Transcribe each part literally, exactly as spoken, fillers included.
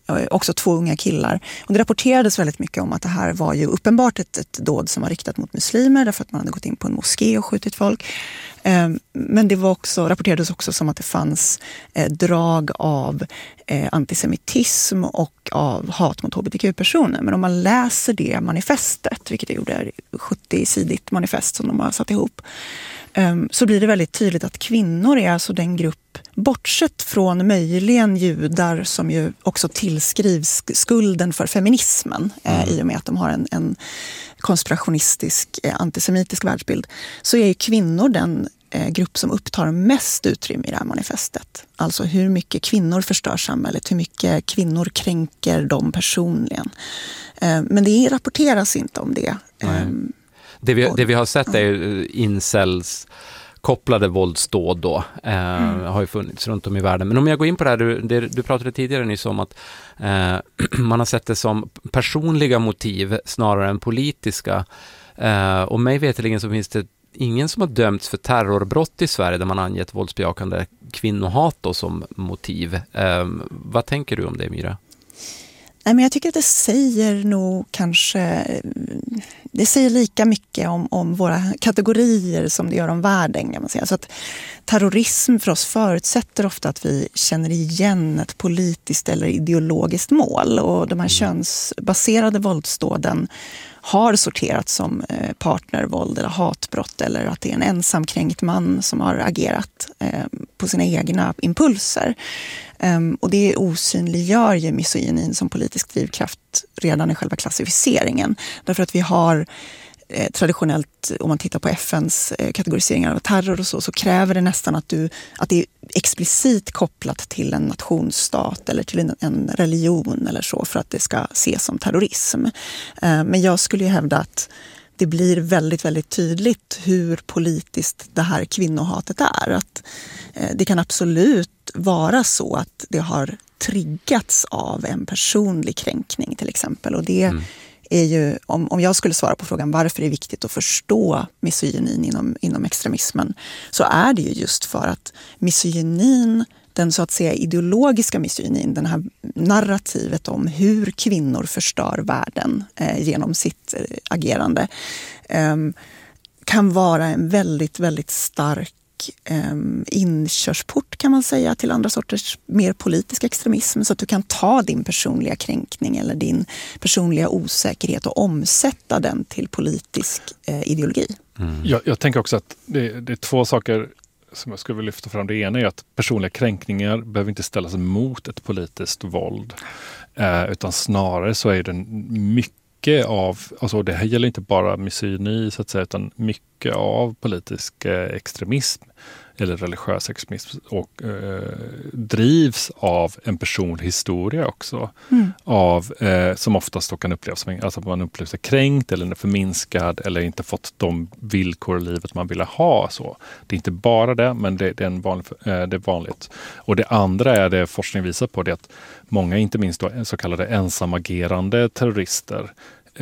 också två unga killar. Och det rapporterades väldigt mycket om att det här var ju uppenbart ett, ett dåd som var riktat mot muslimer därför att man hade gått in på en moské och skjutit folk. Men det var också, rapporterades också som att det fanns drag av antisemitism och av hat mot hbtq-personer. Men om man läser det manifestet, vilket jag gjorde, sjuttio-sidigt manifest som de har satt ihop, så blir det väldigt tydligt att kvinnor är alltså den grupp, bortsett från möjligen judar som ju också tillskrivs skulden för feminismen mm. i och med att de har en, en konspirationistisk antisemitisk världsbild, så är ju kvinnor den grupp som upptar mest utrymme i det här manifestet. Alltså hur mycket kvinnor förstör samhället, hur mycket kvinnor kränker dem personligen. Men det rapporteras inte om det. Nej. Det vi, det vi har sett är ju incels kopplade våldsdåd då. Eh, mm. har ju funnits runt om i världen. Men om jag går in på det här, du, det, du pratade tidigare nyss om att eh, man har sett det som personliga motiv snarare än politiska. Eh, och mig veterligen så finns det ingen som har dömts för terrorbrott i Sverige där man har angett våldsbejakande kvinnohat då som motiv. Eh, vad tänker du om det, Myra? Nej, men jag tycker att det säger nog kanske, det säger lika mycket om, om våra kategorier som det gör om världen, kan man säga. Så att terrorism för oss förutsätter ofta att vi känner igen ett politiskt eller ideologiskt mål, och de här mm. könsbaserade våldsdåden har sorterats som partnervåld eller hatbrott, eller att det är en ensamkränkt man som har agerat eh, på sina egna impulser. Um, och det osynliggör ju misogynin som politisk drivkraft redan i själva klassificeringen. Därför att vi har eh, traditionellt, om man tittar på F N:s eh, kategoriseringar av terror och så, så kräver det nästan att, du, att det är explicit kopplat till en nationsstat eller till en, en religion eller så för att det ska ses som terrorism. Uh, men jag skulle ju hävda att det blir väldigt, väldigt tydligt hur politiskt det här kvinnohatet är. Att eh, det kan absolut vara så att det har triggats av en personlig kränkning till exempel. Och det mm. är ju, om, om jag skulle svara på frågan varför det är viktigt att förstå misogynin inom, inom extremismen, så är det ju just för att misogynin, den så att säga ideologiska misogynin, den här narrativet om hur kvinnor förstör världen eh, genom sitt eh, agerande, eh, kan vara en väldigt, väldigt stark eh, inkörsport, kan man säga, till andra sorters mer politisk extremism, så att du kan ta din personliga kränkning eller din personliga osäkerhet och omsätta den till politisk eh, ideologi. Mm. Jag, jag tänker också att det, det är två saker som jag skulle vilja lyfta fram. Det ena är att personliga kränkningar behöver inte ställas mot ett politiskt våld. Eh, utan snarare så är det mycket av, alltså det här gäller inte bara misogyni så att säga, utan mycket av politisk eh, extremism eller religiös extremism och eh, drivs av en personlig historia också. Mm. Av, eh, som oftast då kan upplevas som, alltså man upplever sig kränkt eller förminskad eller inte fått de villkor i livet man ville ha. Så. Det är inte bara det, men det, det, är, en vanlig, eh, det är vanligt. Och det andra är det forskning visar på, det att många, inte minst då, så kallade ensamagerande terrorister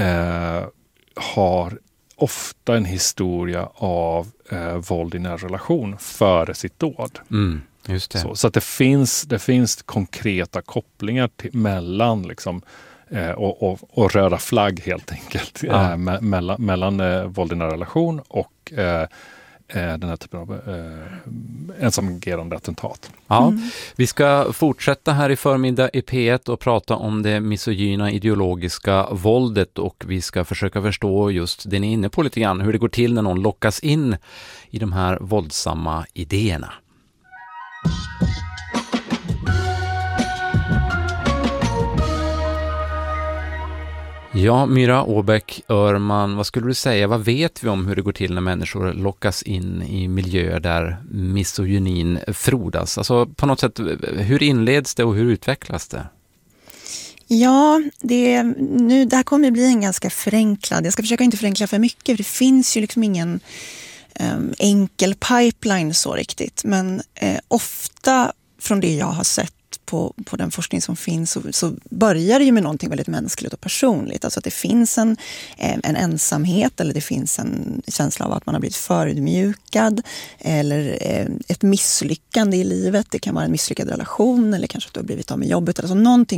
eh, har ofta en historia av eh, våld i nära relation före sitt dåd. Mm, just det. Så, så att det finns, det finns konkreta kopplingar till, mellan liksom, eh, och, och, och röda flagg helt enkelt. Ja. Eh, me, mellan mellan eh, våld i nära relation och eh, den här typen av eh, ensamagerande attentat. Ja, mm. Vi ska fortsätta här i förmiddag i P ett och prata om det misogyna ideologiska våldet, och vi ska försöka förstå just det ni är inne på lite grann, hur det går till när någon lockas in i de här våldsamma idéerna. Ja, Myra Åbäck-Örman, vad skulle du säga? Vad vet vi om hur det går till när människor lockas in i miljöer där misogynin frodas? Alltså på något sätt, hur inleds det och hur utvecklas det? Ja, det, nu, det här kommer att bli en ganska förenklad. Jag ska försöka inte förenkla för mycket, för det finns ju liksom ingen um, enkel pipeline så riktigt. Men eh, ofta från det jag har sett På, på den forskning som finns så, så börjar det ju med någonting väldigt mänskligt och personligt. Alltså att det finns en, en ensamhet eller det finns en känsla av att man har blivit förödmjukad eller ett misslyckande i livet. Det kan vara en misslyckad relation eller kanske att du har blivit av med jobbet. Alltså någonting